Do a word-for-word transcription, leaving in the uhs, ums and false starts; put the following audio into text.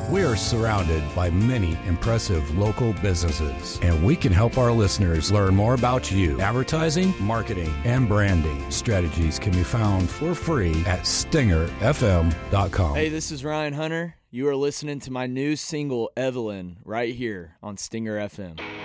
We are surrounded by many impressive local businesses, and we can help our listeners learn more about you. Advertising, marketing, and branding strategies can be found for free at stinger f m dot com. Hey, this is Ryan Hunter. You are listening to my new single, Evelyn, right here on Stinger F M.